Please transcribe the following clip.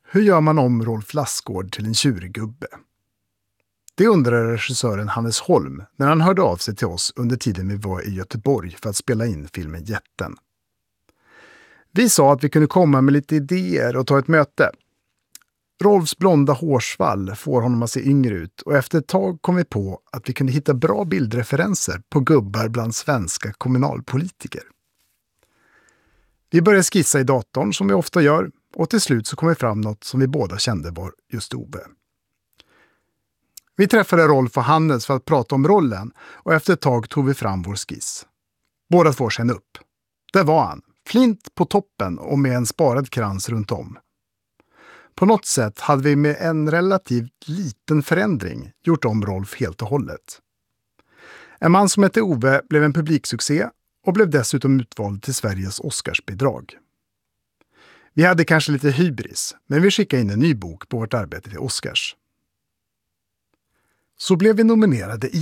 Hur gör man om Rolf Lassgård till en tjurgubbe? Det undrade regissören Hannes Holm när han hörde av sig till oss under tiden vi var i Göteborg för att spela in filmen Jätten. Vi sa att vi kunde komma med lite idéer och ta ett möte. Rolfs blonda hårsvall får honom att se yngre ut och efter ett tag kom vi på att vi kunde hitta bra bildreferenser på gubbar bland svenska kommunalpolitiker. Vi började skissa i datorn som vi ofta gör och till slut så kom vi fram något som vi båda kände var just Ove. Vi träffade Rolf och Hannes för att prata om rollen och efter ett tag tog vi fram vår skiss. Båda två kände upp. Där var han, flint på toppen och med en sparad krans runt om. På något sätt hade vi med en relativt liten förändring gjort om Rolf helt och hållet. En man som hette Ove blev en publiksuccé och blev dessutom utvald till Sveriges Oscarsbidrag. Vi hade kanske lite hybris, men vi skickade in en ny bok på vårt arbete till Oscars. Så blev vi nominerade